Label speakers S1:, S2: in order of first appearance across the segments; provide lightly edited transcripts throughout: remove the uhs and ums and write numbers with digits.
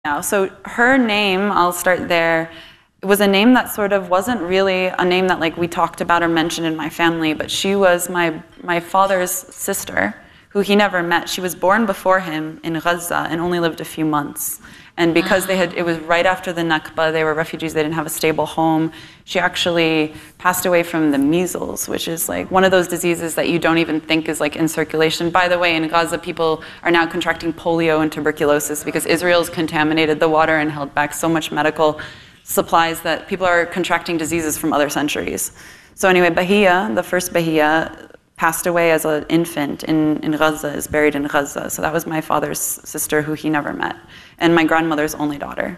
S1: now. So her name, I'll start there. It was a name that sort of wasn't really a name that like we talked about or mentioned in my family, but she was my father's sister, who he never met. She was born before him in Gaza and only lived a few months. And because it was right after the Nakba, they were refugees, they didn't have a stable home. She actually passed away from the measles, which is like one of those diseases that you don't even think is like in circulation. By the way, in Gaza, people are now contracting polio and tuberculosis because Israel's contaminated the water and held back so much medical supplies that people are contracting diseases from other centuries. So anyway, Bahia, the first Bahia, passed away as an infant in Gaza, is buried in Gaza. So that was my father's sister who he never met, and my grandmother's only daughter.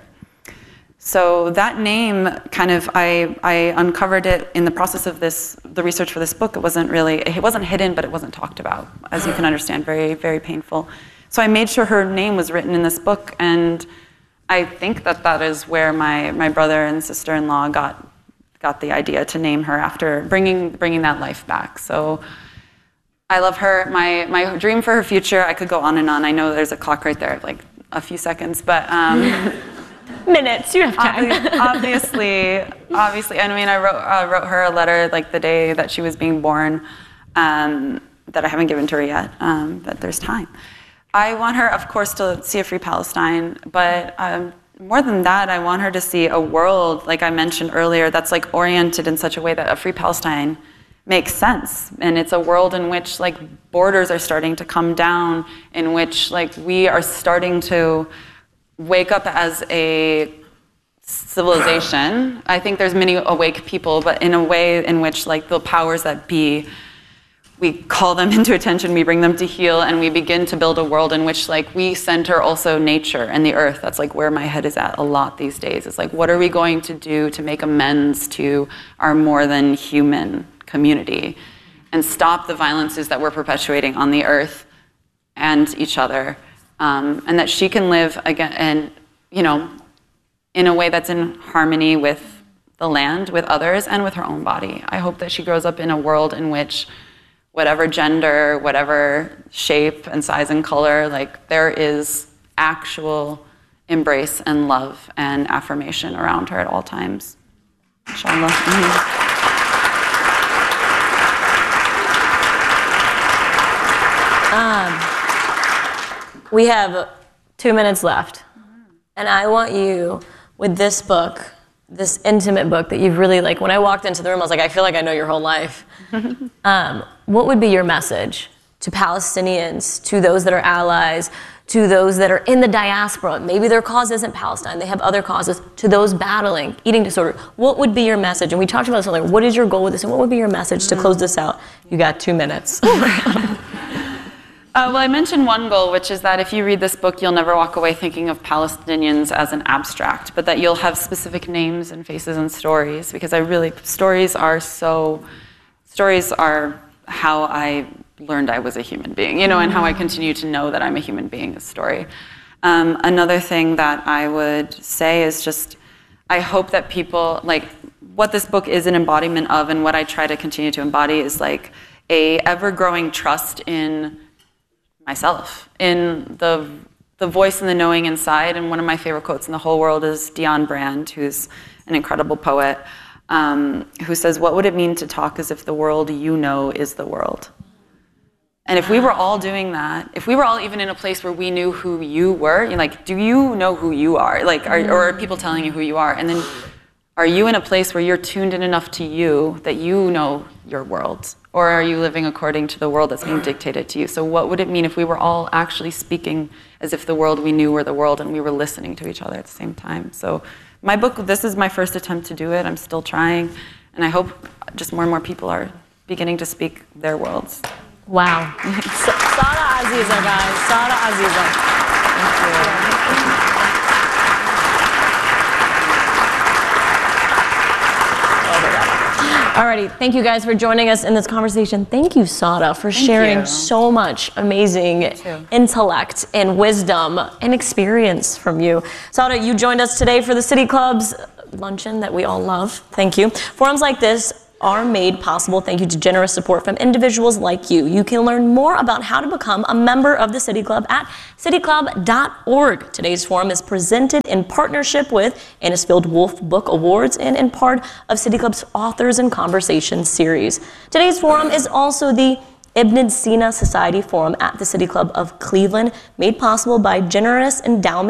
S1: So that name kind of, I uncovered it in the process of the research for this book. It wasn't hidden, but it wasn't talked about, as you can understand, very, very painful. So I made sure her name was written in this book, and I think that is where my brother and sister-in-law got the idea to name her after bringing that life back. So I love her. My dream for her future, I could go on and on. I know there's a clock right there, like a few seconds, but
S2: minutes, you have time.
S1: obviously. I mean, I wrote her a letter like the day that she was being born, that I haven't given to her yet, but there's time. I want her, of course, to see a free Palestine, but more than that, I want her to see a world, like I mentioned earlier, that's like oriented in such a way that a free Palestine makes sense. And it's a world in which like borders are starting to come down, in which like we are starting to wake up as a civilization. I think there's many awake people, but in a way in which like the powers that be, we call them into attention, we bring them to heel, and we begin to build a world in which like we center also nature and the earth. That's like where my head is at a lot these days. It's like, what are we going to do to make amends to our more than human community and stop the violences that we're perpetuating on the earth and each other, and that she can live again, and in a way that's in harmony with the land, with others, and with her own body. I hope that she grows up in a world in which whatever gender, whatever shape and size and color, like there is actual embrace and love and affirmation around her at all times. Inshallah.
S2: We have 2 minutes left, and I want you, with this book, this intimate book that you've really, like, when I walked into the room, I was like, I feel like I know your whole life. What would be your message to Palestinians, to those that are allies, to those that are in the diaspora? Maybe their cause isn't Palestine, they have other causes. To those battling eating disorder, what would be your message? And we talked about this earlier. What is your goal with this, and what would be your message to close this out? You got 2 minutes.
S1: Well, I mentioned one goal, which is that if you read this book, you'll never walk away thinking of Palestinians as an abstract, but that you'll have specific names and faces and stories, because stories are how I learned I was a human being, and how I continue to know that I'm a human being is story. Another thing that I would say is just, I hope that people, like, what this book is an embodiment of, and what I try to continue to embody is like a ever-growing trust in myself, in the voice and the knowing inside. And one of my favorite quotes in the whole world is Dion Brand, who's an incredible poet, who says, "What would it mean to talk as if the world you know is the world?" And if we were all doing that, if we were all even in a place where we knew who you were, like, do you know who you are? Like, or are people telling you who you are? And then are you in a place where you're tuned in enough to you that you know your world? Or are you living according to the world that's being dictated to you? So what would it mean if we were all actually speaking as if the world we knew were the world, and we were listening to each other at the same time? So my book, this is my first attempt to do it. I'm still trying. And I hope just more and more people are beginning to speak their worlds.
S2: Wow. Sara Aziza, guys. Sara Aziza. Thank you. Alrighty, thank you guys for joining us in this conversation. Thank you, Sara, for sharing so much amazing intellect and wisdom and experience from you. Sara, you joined us today for the City Club's luncheon that we all love. Thank you. Forums like this are made possible thank you to generous support from individuals like you. You can learn more about how to become a member of the City Club at cityclub.org. Today's forum is presented in partnership with Anisfield Wolf Book Awards and in part of City Club's Authors and Conversations series. Today's forum is also the Ibn Sina Society Forum at the City Club of Cleveland, made possible by generous endowment